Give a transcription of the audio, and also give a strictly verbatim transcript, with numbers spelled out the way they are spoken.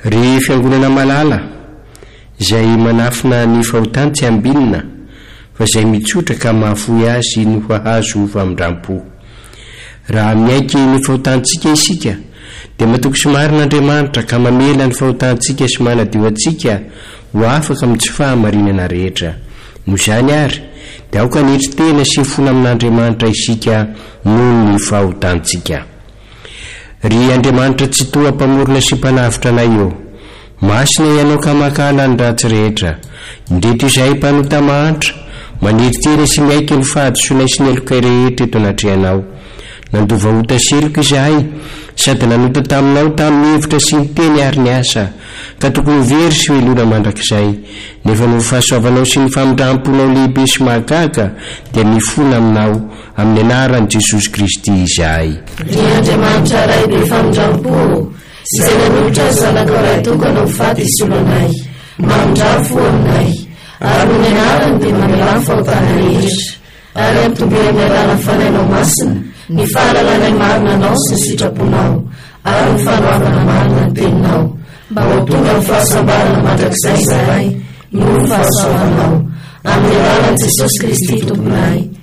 ry fiangonana malala izay manafina ny fahotany tsy ambinina fa izay mitsotra ka mahafoy azy no hahazo famindrampo. Raha miaiky ny fahotantsika isika dia matoky somary n'Andriamanitra ka mamela ny fahotantsika sy manadio antsika ho afaka amin'ny tsy fahamarinana rehetra. Noho izany ary dia aoka nitry tena sy fona amin'Andriamanitra isika noho ny fahotantsika. Ry Andriamanitra tsy toa mpamorona sy mpanavitra anay eo, masina ianao ka makala ny ratsy rehetra, indreto izay mpanota mahantra, maniry tena sy miaiky ny fahadisoanay sy ny alokay rehetra eto anatrehanao. Nandova ota seloka izahay sady nanota taminao tamin'ny hevitra sy ny teny ary ny asa, ka tokony very sy velona mandrakizay. Nefa no fahasoavanao sy ny famindramponao lehibe sy mahagaga dia mifona aminao amin'ny anaran'i Jesosy Kristy izahay. Ry Andriamanitra ray be famindrampo, izay nanolotra zanaka ray tokana faty isolonay, mamindrampo aminay, ary ny anarany dia manala fahotana rehetra, ary ampitomboy amin'ny alàna fanainao masina ny fahalalana marina anao sy ny sitraponao, ary ny fanoavana marina ny teninao, mba ho tonga ny fahasambarana mandrakizay izahay noho ny fahasoavanao, amin'ny alalan'i Jesosy Kristy tomponay.